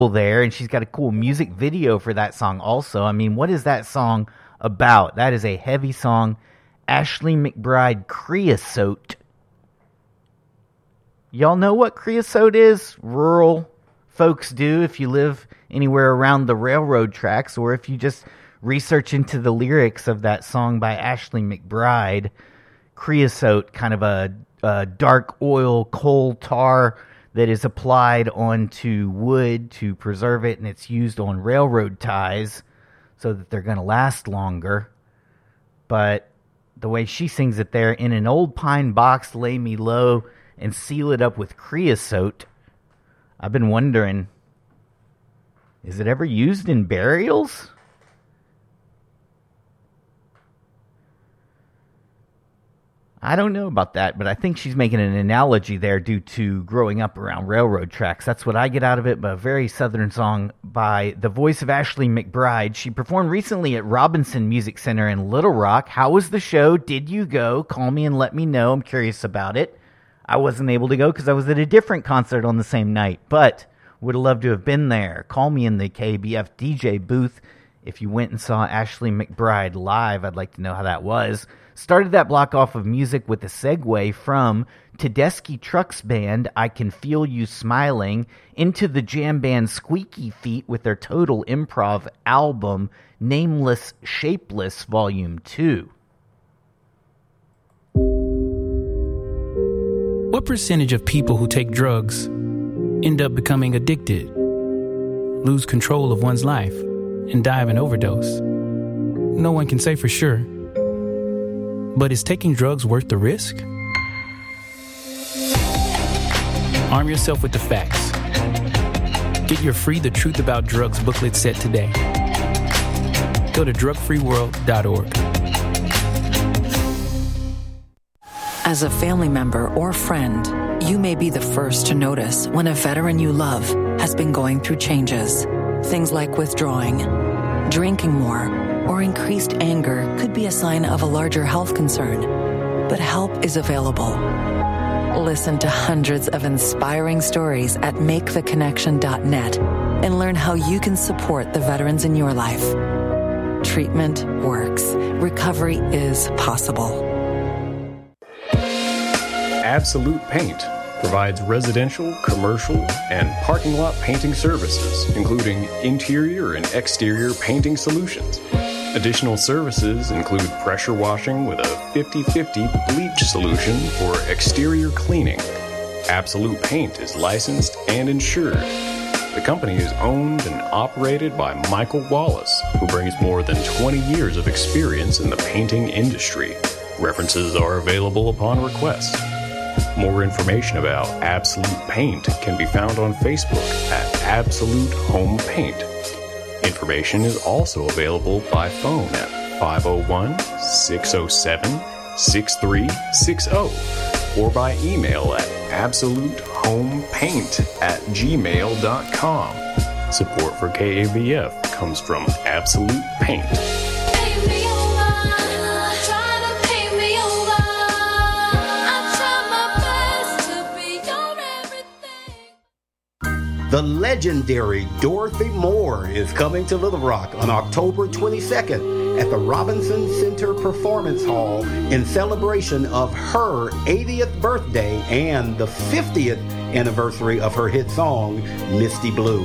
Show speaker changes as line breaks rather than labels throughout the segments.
there, and she's got a cool music video for that song also. I mean, what is that song about? That is a heavy song. Ashley McBryde, Creosote. Y'all know what creosote is? Rural folks do if you live anywhere around the railroad tracks, or if you just research into the lyrics of that song by Ashley McBryde. Creosote, kind of a dark oil, coal tar that is applied onto wood to preserve it, and it's used on railroad ties so that they're going to last longer. But the way she sings it there, in an old pine box lay me low and seal it up with creosote. I've been wondering, is it ever used in burials? I don't know about that, but I think she's making an analogy there due to growing up around railroad tracks. That's what I get out of it, but a very southern song by the voice of Ashley McBryde. She performed recently at Robinson Music Center in Little Rock. How was the show? Did you go? Call me and let me know. I'm curious about it. I wasn't able to go because I was at a different concert on the same night, but would have loved to have been there. Call me in the KBF DJ booth if you went and saw Ashley McBryde live. I'd like to know how that was. Started that block off of music with a segue from Tedeschi Trucks Band, I Can Feel You Smiling, into the jam band Squeaky Feet with their Total Improv album, Nameless Shapeless Volume 2.
What percentage of people who take drugs end up becoming addicted, lose control of one's life, and die of an overdose? No one can say for sure. But is taking drugs worth the risk? Arm yourself with the facts. Get your free The Truth About Drugs booklet set today. Go to drugfreeworld.org.
As a family member or friend, you may be the first to notice when a veteran you love has been going through changes. Things like withdrawing, drinking more, or increased anger could be a sign of a larger health concern. But help is available. Listen to hundreds of inspiring stories at maketheconnection.net and learn how you can support the veterans in your life. Treatment works. Recovery is possible.
Absolute Paint provides residential, commercial, and parking lot painting services, including interior and exterior painting solutions. Additional services include pressure washing with a 50/50 bleach solution for exterior cleaning. Absolute Paint is licensed and insured. The company is owned and operated by Michael Wallace, who brings more than 20 years of experience in the painting industry. References are available upon request. More information about Absolute Paint can be found on Facebook at Absolute Home Paint. Information is also available by phone at 501-607-6360 or by email at absolutehomepaint@gmail.com. Support for KABF comes from Absolute Paint.
The legendary Dorothy Moore is coming to Little Rock on October 22nd at the Robinson Center Performance Hall in celebration of her 80th birthday and the 50th anniversary of her hit song, Misty Blue.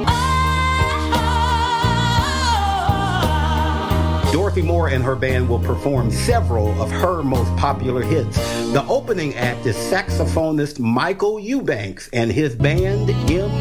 Dorothy Moore and her band will perform several of her most popular hits. The opening act is saxophonist Michael Eubanks and his band,